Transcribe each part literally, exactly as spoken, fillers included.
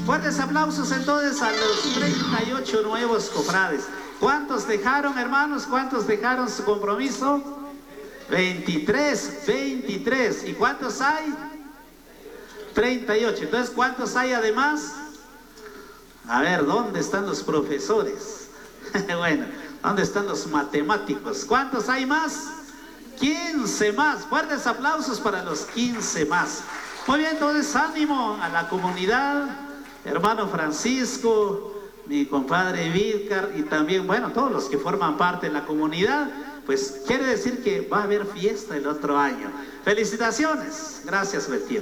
Fuertes aplausos entonces a los treinta y ocho nuevos cofrades. ¿Cuántos dejaron, hermanos? ¿Cuántos dejaron su compromiso? veintitrés, veintitrés. ¿Y cuántos hay? treinta y ocho. Entonces, ¿cuántos hay además? A ver, ¿dónde están los profesores? Bueno, ¿dónde están los matemáticos? ¿Cuántos hay más? quince más. Fuertes aplausos para los quince más. Muy bien, entonces ánimo a la comunidad, hermano Francisco, mi compadre Vícar y también, bueno, todos los que forman parte de la comunidad, pues quiere decir que va a haber fiesta el otro año. Felicitaciones. Gracias, Bertier.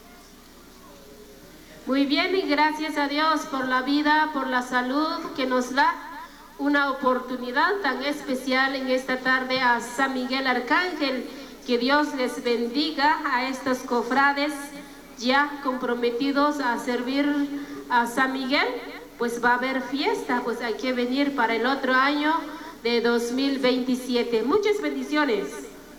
Muy bien, y gracias a Dios por la vida, por la salud que nos da una oportunidad tan especial en esta tarde a San Miguel Arcángel. Que Dios les bendiga a estos cofrades ya comprometidos a servir a San Miguel. Pues va a haber fiesta, pues hay que venir para el otro año de dos mil veintisiete. Muchas bendiciones.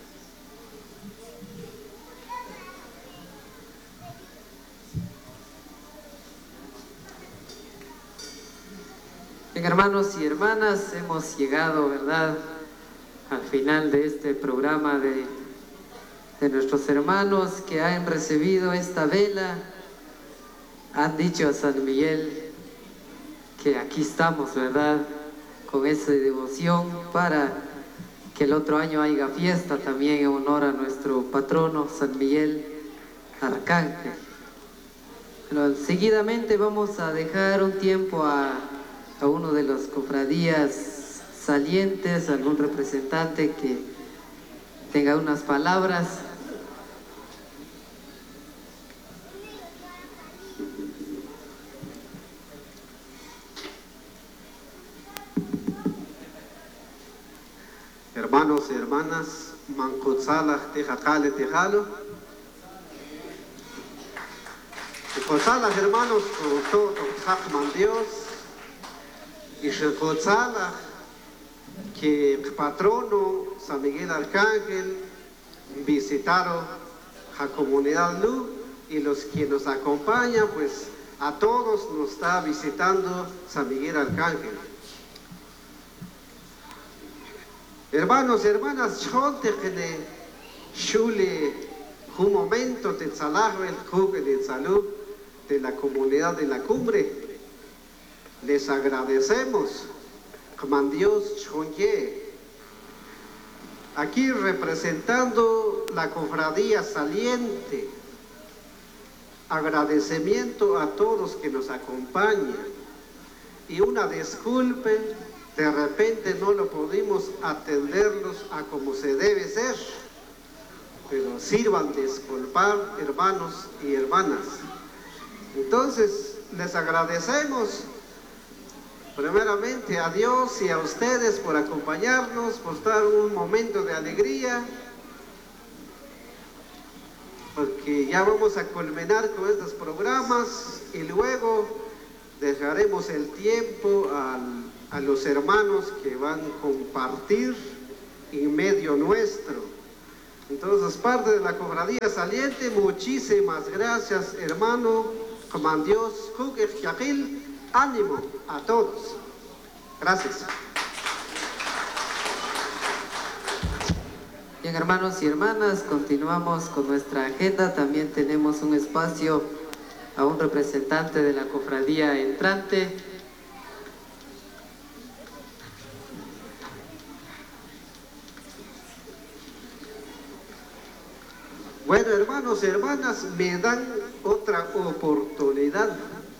Bien, hermanos y hermanas, hemos llegado, ¿verdad?, al final de este programa de, de nuestros hermanos que han recibido esta vela. Han dicho a San Miguel que aquí estamos, ¿verdad?, con esa devoción para que el otro año haya fiesta también en honor a nuestro patrono San Miguel Arcángel. Pero seguidamente vamos a dejar un tiempo a, a uno de las cofradías salientes, algún representante que tenga unas palabras. Hermanos y hermanas, Mancotzalaj Tejacale Tejalo. Mancotzalaj, hermanos, con todo Tokzakman Dios. Y Shekotzalaj, que el patrono San Miguel Arcángel visitaron la comunidad Lu, y los que nos acompañan, pues a todos nos está visitando San Miguel Arcángel. Hermanos y hermanas, chonte que ne shule un momento de salajo el jugue de salud de la comunidad de la cumbre. Les agradecemos, como Dios chonye. Aquí representando la cofradía saliente, agradecimiento a todos que nos acompañan y una disculpa. De repente no lo pudimos atenderlos a como se debe ser, pero sirvan de disculpar, hermanos y hermanas. Entonces, les agradecemos primeramente a Dios y a ustedes por acompañarnos, por estar un momento de alegría, porque ya vamos a culminar con estos programas y luego dejaremos el tiempo al a los hermanos que van a compartir en medio nuestro. Entonces, parte de la cofradía saliente, muchísimas gracias, hermano, como Dios, ánimo a todos. Gracias. Bien, hermanos y hermanas, continuamos con nuestra agenda. También tenemos un espacio a un representante de la cofradía entrante. Bueno, hermanos y hermanas, me dan otra oportunidad.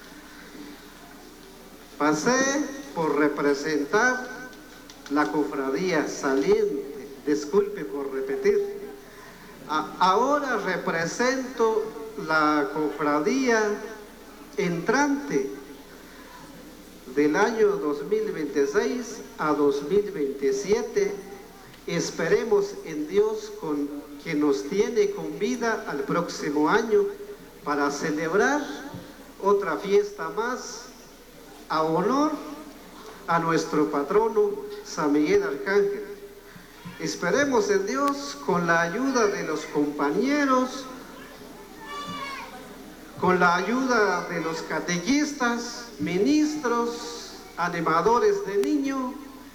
Pasé por representar la cofradía saliente, disculpe por repetir. A- ahora represento la cofradía entrante del año dos mil veintiséis a dos mil veintisiete. Esperemos en Dios con que nos tiene con vida al próximo año para celebrar otra fiesta más a honor a nuestro patrono San Miguel Arcángel. Esperemos en Dios con la ayuda de los compañeros con la ayuda de los catequistas, ministros, animadores de niños,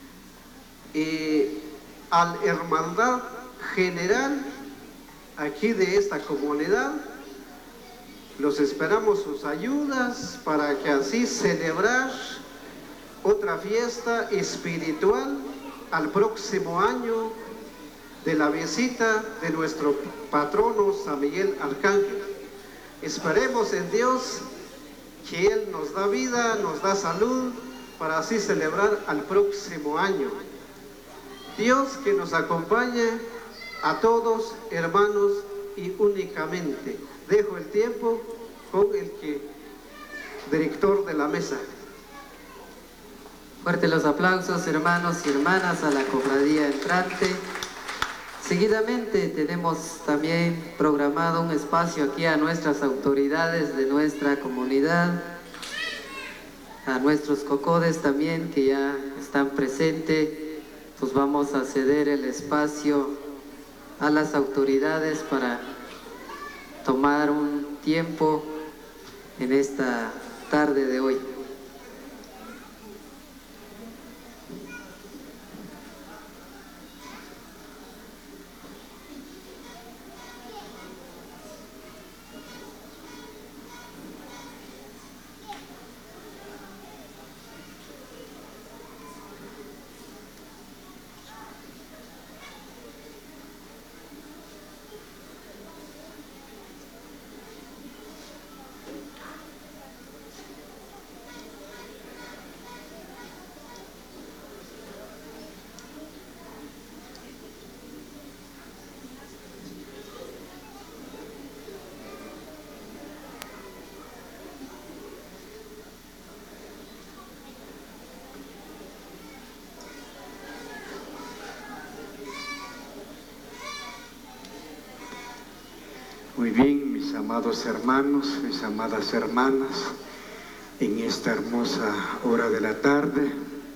y al hermandad general aquí de esta comunidad. Los esperamos sus ayudas para que así celebrar otra fiesta espiritual al próximo año de la visita de nuestro patrono San Miguel Arcángel. Esperemos en Dios que Él nos da vida, nos da salud para así celebrar al próximo año. Dios que nos acompañe a todos, hermanos, y únicamente dejo el tiempo con el que, director de la mesa. Fuerte los aplausos, hermanos y hermanas, a la cofradía entrante. Seguidamente tenemos también programado un espacio aquí a nuestras autoridades de nuestra comunidad, a nuestros cocodes también que ya están presentes. Pues vamos a ceder el espacio a las autoridades para tomar un tiempo en esta tarde de hoy. Muy bien, mis amados hermanos, mis amadas hermanas, en esta hermosa hora de la tarde,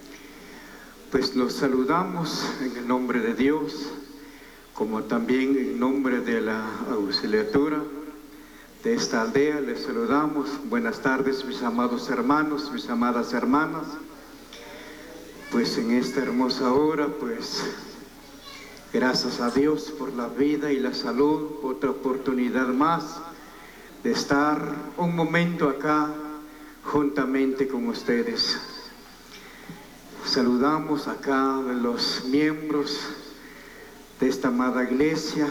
pues los saludamos en el nombre de Dios, como también en nombre de la auxiliatura de esta aldea. Les saludamos. Buenas tardes, mis amados hermanos, mis amadas hermanas. Pues en esta hermosa hora, pues gracias a Dios por la vida y la salud, otra oportunidad más de estar un momento acá juntamente con ustedes. Saludamos acá a los miembros de esta amada iglesia,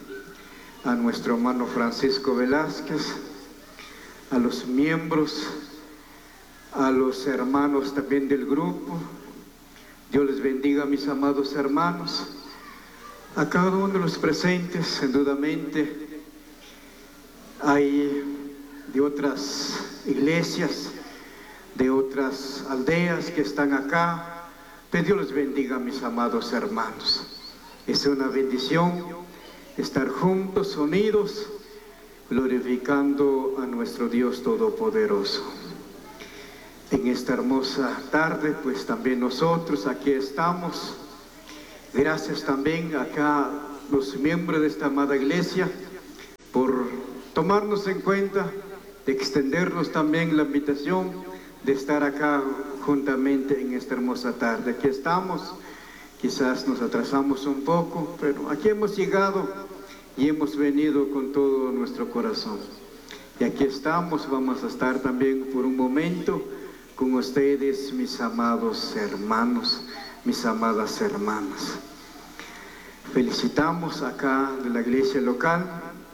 a nuestro hermano Francisco Velázquez, a los miembros, a los hermanos también del grupo. Dios les bendiga, mis amados hermanos. A cada uno de los presentes, sin dudamente, hay de otras iglesias, de otras aldeas que están acá. Que Dios les bendiga, mis amados hermanos. Es una bendición estar juntos, unidos, glorificando a nuestro Dios Todopoderoso. En esta hermosa tarde, pues también nosotros aquí estamos. Gracias también acá los miembros de esta amada iglesia por tomarnos en cuenta, de extendernos también la invitación de estar acá juntamente en esta hermosa tarde. Aquí estamos, quizás nos atrasamos un poco, pero aquí hemos llegado y hemos venido con todo nuestro corazón. Y aquí estamos, vamos a estar también por un momento con ustedes, mis amados hermanos, mis amadas hermanas. Felicitamos acá de la iglesia local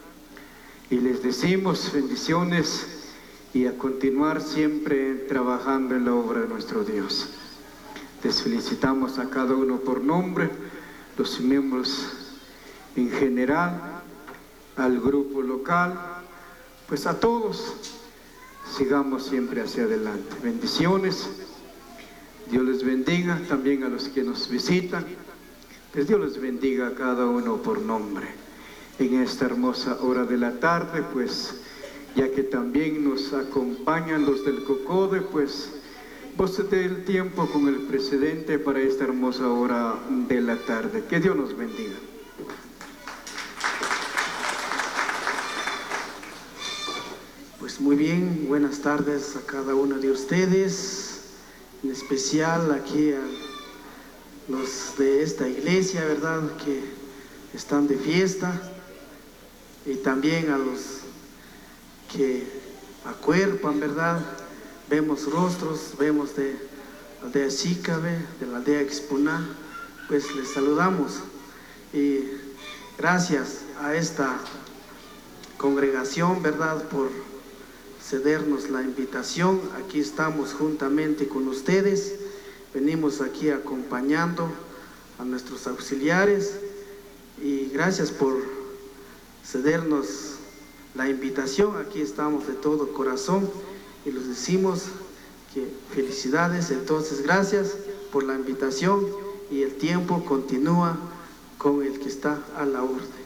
y les decimos bendiciones y a continuar siempre trabajando en la obra de nuestro Dios. Les felicitamos a cada uno por nombre, los miembros en general, al grupo local, pues a todos, sigamos siempre hacia adelante. Bendiciones. Dios les bendiga también a los que nos visitan. Pues Dios les bendiga a cada uno por nombre. En esta hermosa hora de la tarde, pues ya que también nos acompañan los del COCODE, pues vos te el tiempo con el presidente para esta hermosa hora de la tarde. Que Dios nos bendiga. Pues Muy bien, buenas tardes a cada uno de ustedes, en especial aquí a los de esta iglesia, ¿verdad?, que están de fiesta, y también a los que acuerpan, ¿verdad? Vemos rostros, vemos de la aldea Xícabe, de la aldea Expuná, pues les saludamos y gracias a esta congregación, ¿verdad?, por cedernos la invitación. Aquí estamos juntamente con ustedes, venimos aquí acompañando a nuestros auxiliares y gracias por cedernos la invitación. Aquí estamos de todo corazón y les decimos que felicidades. Entonces, gracias por la invitación y el tiempo continúa con el que está a la orden.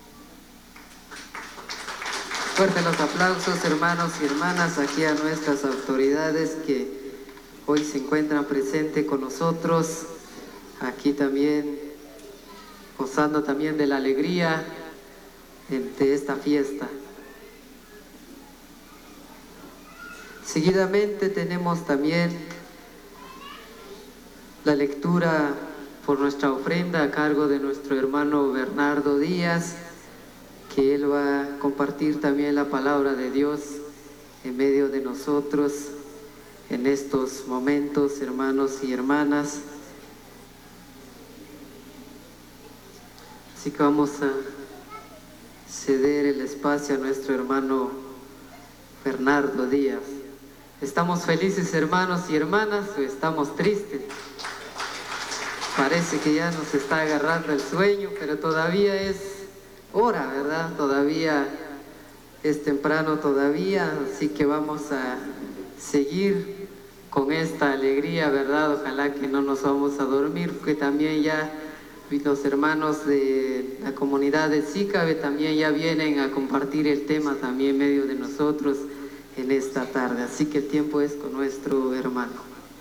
Fuertes los aplausos, hermanos y hermanas, aquí a nuestras autoridades que hoy se encuentran presentes con nosotros, aquí también gozando también de la alegría de esta fiesta. Seguidamente tenemos también la lectura por nuestra ofrenda a cargo de nuestro hermano Bernardo Díaz, que él va a compartir también la palabra de Dios en medio de nosotros en estos momentos, hermanos y hermanas. Así que vamos a ceder el espacio a nuestro hermano Bernardo Díaz. ¿Estamos felices, hermanos y hermanas, o estamos tristes? Parece que ya nos está agarrando el sueño, pero todavía es hora, ¿verdad? Todavía es temprano todavía, así que vamos a seguir con esta alegría, ¿verdad? Ojalá que no nos vamos a dormir, porque también ya los hermanos de la comunidad de Xícabe también ya vienen a compartir el tema también en medio de nosotros en esta tarde. Así que el tiempo es con nuestro hermano.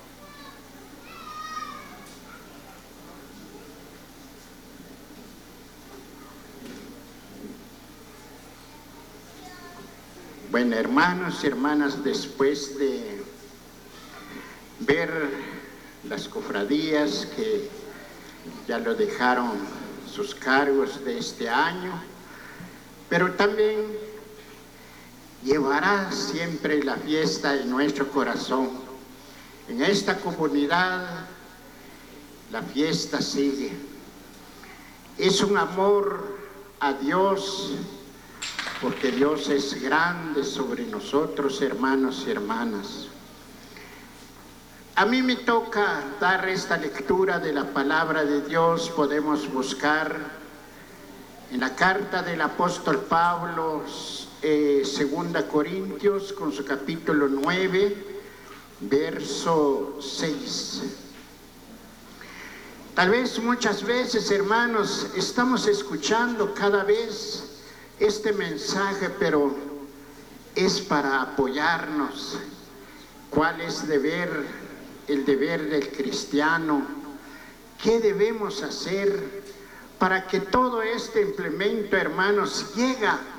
Bueno, hermanos y hermanas, después de ver las cofradías que ya lo dejaron sus cargos de este año, pero también llevará siempre la fiesta en nuestro corazón. En esta comunidad la fiesta sigue. Es un amor a Dios, porque Dios es grande sobre nosotros, hermanos y hermanas. A mí me toca dar esta lectura de la palabra de Dios. Podemos buscar en la carta del apóstol Pablo, eh, segunda Corintios, con su capítulo nueve, verso seis. Tal vez muchas veces, hermanos, estamos escuchando cada vez este mensaje, pero es para apoyarnos. ¿Cuál es deber? El deber del cristiano. ¿Qué debemos hacer para que todo este implemento, hermanos, llegue